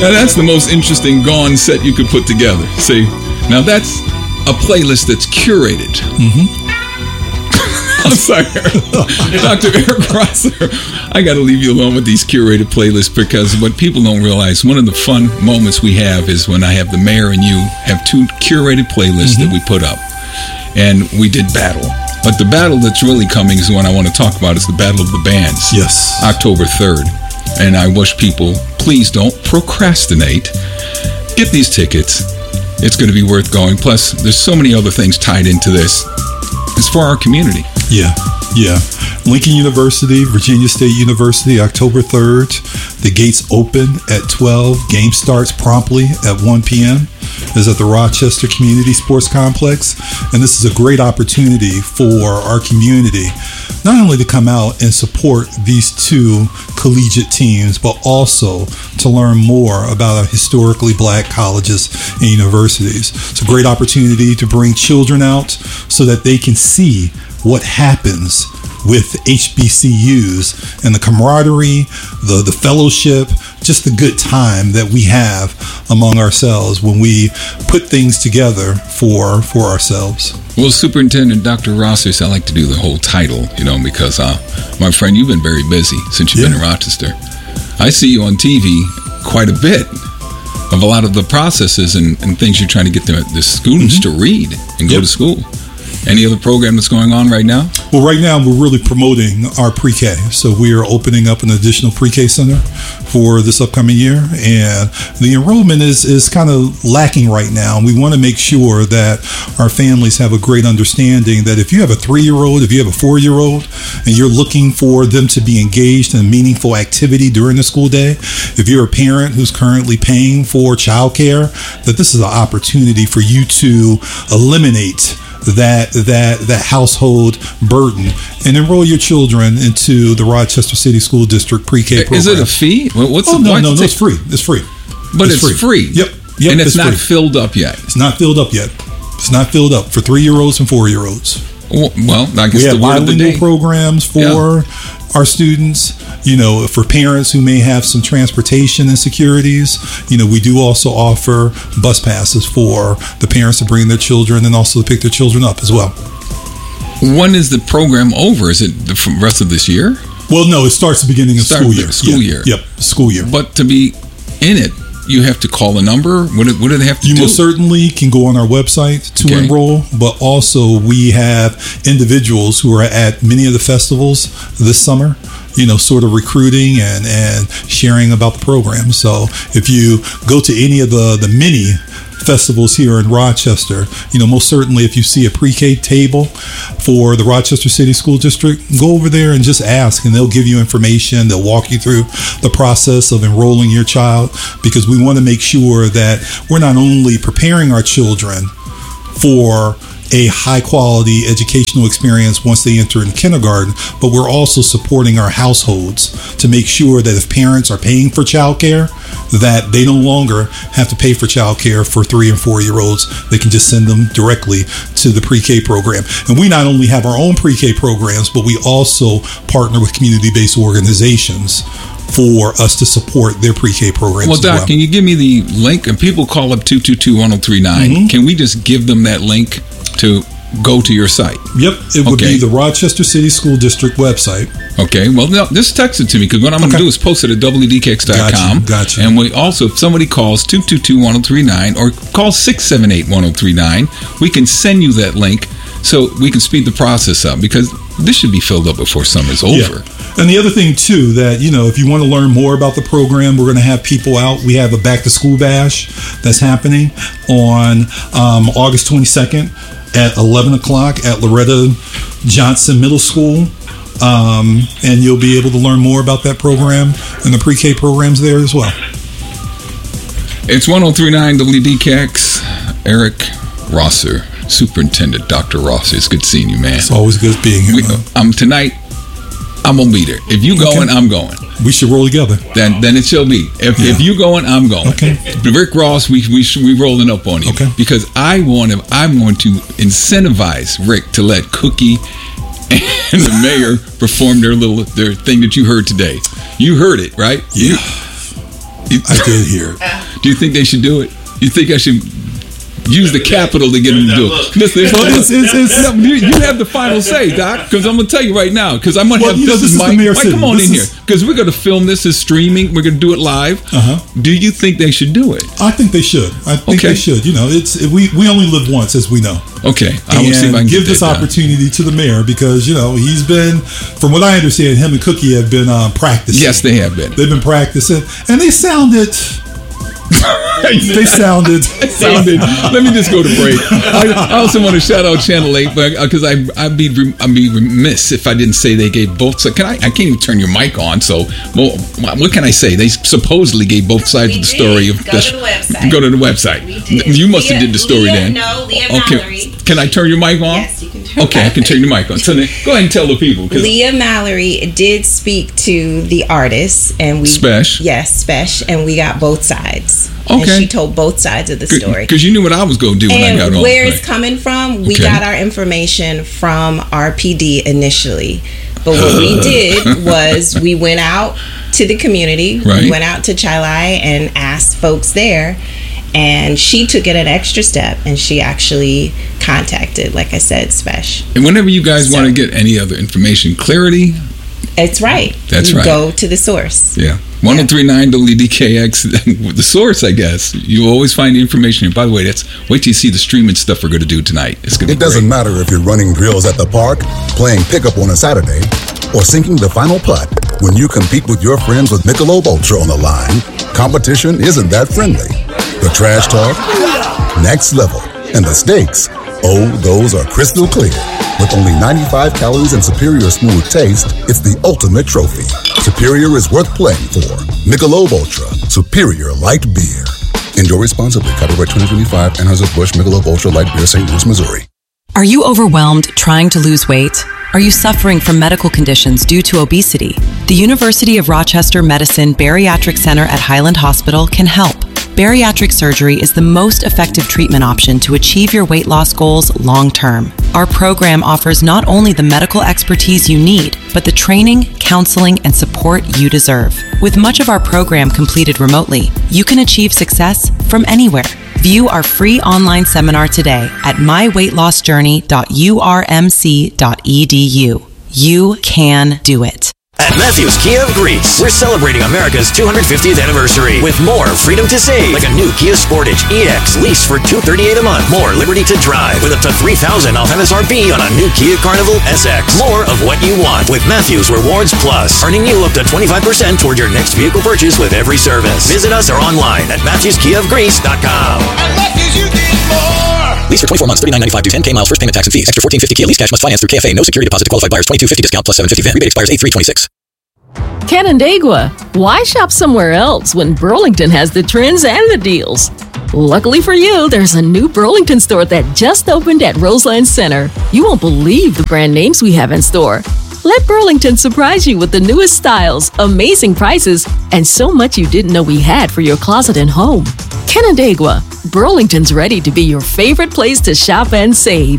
Now that's the most interesting Gone set you could put together. See, now that's a playlist that's curated. I'm sorry, Dr. Eric Rosser. I got to leave you alone with these curated playlists, because what people don't realize, one of the fun moments we have is when I have the mayor and you have two curated playlists that we put up, and we did battle. But the battle that's really coming is the one I want to talk about, is the Battle of the Bands. Yes. October 3rd. And I wish people, please don't procrastinate. Get these tickets. It's going to be worth going. Plus, there's so many other things tied into this. It's for our community. Yeah. Lincoln University, Virginia State University, October 3rd. The gates open at 12. Game starts promptly at 1 p.m. It's at the Rochester Community Sports Complex. And this is a great opportunity for our community, not only to come out and support these two collegiate teams, but also to learn more about our historically black colleges and universities. It's a great opportunity to bring children out so that they can see what happens with HBCUs and the camaraderie, the fellowship, just the good time that we have among ourselves when we put things together for ourselves. Well, Superintendent Dr. Rosser, I like to do the whole title, because my friend, you've been very busy since you've been in Rochester. I see you on TV quite a bit of a lot of the processes and things you're trying to get the students to read and go to school. Any other program that's going on right now? Well, right now we're really promoting our pre-K. So we are opening up an additional pre-K center for this upcoming year. And the enrollment is kind of lacking right now. And we want to make sure that our families have a great understanding that if you have a 3-year-old, if you have a 4-year-old, and you're looking for them to be engaged in a meaningful activity during the school day, if you're a parent who's currently paying for childcare, that this is an opportunity for you to eliminate that household burden and enroll your children into the Rochester City School District pre-K program. Is it a fee? No, it's free. It's free. But it's free. Yep. And it's not filled up yet. It's not filled up yet. It's not filled up for 3-year-olds and 4-year-olds. Well, I guess we have the word of the day. bilingual programs for our students. For parents who may have some transportation insecurities, we do also offer bus passes for the parents to bring their children and also to pick their children up as well. When is the program over? Is it the rest of this year? Well, no, it starts the beginning of school year. School year. Yep, school year. But to be in it, you have to call a number? What do they have to do? You most certainly can go on our website to enroll, but also we have individuals who are at many of the festivals this summer, sort of recruiting and sharing about the program. So if you go to any of the many festivals here in Rochester, most certainly if you see a pre-K table for the Rochester City School District, go over there and just ask, and they'll give you information. They'll walk you through the process of enrolling your child, because we want to make sure that we're not only preparing our children for a high-quality educational experience once they enter in kindergarten, but we're also supporting our households to make sure that if parents are paying for childcare, that they no longer have to pay for childcare for 3 and 4-year-olds. They can just send them directly to the pre-K program. And we not only have our own pre-K programs, but we also partner with community-based organizations for us to support their pre-K programs. Well, Doc, can you give me the link? And people call up 222-1039. Can we just give them that link to go to your site? Yep, it would be the Rochester City School District website. Okay, well, now, just text it to me, because what I'm going to do is post it at WDKX.com. Gotcha. And we also, if somebody calls 222-1039 or call 678-1039, we can send you that link so we can speed the process up, because this should be filled up before summer's over. Yeah. And the other thing, too, that, if you want to learn more about the program, we're going to have people out. We have a back-to-school bash that's happening on August 22nd at 11 o'clock at Loretta Johnson Middle School. And you'll be able to learn more about that program and the pre-K programs there as well. It's 1039 WDKX. Eric Rosser, Superintendent Dr. Rosser. It's good seeing you, man. It's always good being here. Tonight, I'm going to be there. If you going, I'm going. We should roll together. Then it shall be. If you going, I'm going. Okay. Rick Ross, we rolling up on you. Okay. Because I'm going to incentivize Rick to let Cookie and the mayor perform their thing that you heard today. You heard it, right? Yeah. I did hear it. Do you think they should do it? You think I should use the capital to get them to do it? Listen, you have the final say, Doc, because I'm going to tell you right now, because I'm going to have this is Mike. Mike, come on in here, because we're going to film this as streaming. We're going to do it live. Do you think they should do it? I think they should. I think they should. You know, we only live once, as we know. Okay, I will see if I can give this opportunity to the mayor, because you know he's been, from what I understand, him and Cookie have been practicing. Yes, they have been. They've been practicing, and they sounded. They sounded. Let me just go to break. I also want to shout out Channel 8, because I'd be remiss if I didn't say they gave both sides. I can't even turn your mic on. So, well, what can I say? They supposedly gave both sides of the story. Go to the website. Go to the website. We did. You must have did the story then. No, Leah Mallory. Can I turn your mic on? Yes, you can turn. Okay, I can turn your mic on. So then, go ahead and tell the people. Leah Mallory did speak to the artists, and we Spesh, and we got both sides. Okay. And she told both sides of the story. Because you knew what I was going to do when I got on. Where it's coming from, we got our information from RPD initially. But what we did was we went out to the community. Right. We went out to Chilai and asked folks there. And she took it an extra step, and she actually contacted, like I said, Spesh. And whenever you guys want to get any other information, clarity. It's right. That's right. Go to the source. Yeah. 103.9 WDKX, the source, I guess. You always find the information here. By the way, wait till you see the streaming stuff we're going to do tonight. It's going to be great. It doesn't matter if you're running drills at the park, playing pickup on a Saturday, or sinking the final putt. When you compete with your friends with Michelob Ultra on the line, competition isn't that friendly. The trash talk, next level, and the stakes, those are crystal clear. With only 95 calories and superior smooth taste, it's the ultimate trophy. Superior is worth playing for. Michelob Ultra, superior light beer. Enjoy responsibly. Copyright 2025, Anheuser-Busch Michelob Ultra Light Beer, St. Louis, Missouri. Are you overwhelmed trying to lose weight? Are you suffering from medical conditions due to obesity? The University of Rochester Medicine Bariatric Center at Highland Hospital can help. Bariatric surgery is the most effective treatment option to achieve your weight loss goals long-term. Our program offers not only the medical expertise you need, but the training, counseling, and support you deserve. With much of our program completed remotely, you can achieve success from anywhere. View our free online seminar today at myweightlossjourney.urmc.edu. You can do it. At Matthews Kia of Greece, we're celebrating America's 250th anniversary with more freedom to save, like a new Kia Sportage EX leased for $238 a month. More liberty to drive with up to $3,000 off MSRP on a new Kia Carnival SX. More of what you want with Matthews Rewards Plus, earning you up to 25% toward your next vehicle purchase with every service. Visit us or online at MatthewsKiaofGreece.com. At Matthews, you get more. Lease for 24 months, $39.95 due 10K miles, first payment, tax and fees. Extra $14.50 Kia lease cash must finance through KFA. No security deposit to qualified buyers. $22.50 discount plus $7.50 VAT. Rebate expires 8/3/26. Canandaigua. Why shop somewhere else when Burlington has the trends and the deals? Luckily for you, there's a new Burlington store that just opened at Roseland Center. You won't believe the brand names we have in store. Let Burlington surprise you with the newest styles, amazing prices, and so much you didn't know we had for your closet and home. Canandaigua. Burlington's ready to be your favorite place to shop and save.